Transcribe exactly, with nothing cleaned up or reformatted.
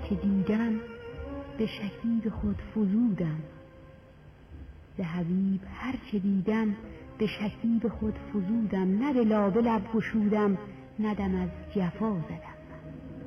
چه دیدم به شکیب خود فزودم، ز حبیب هر چه دیدم به شکیب خود فزودم، نه به لابه لب گشودم نه دم از جفا زدم.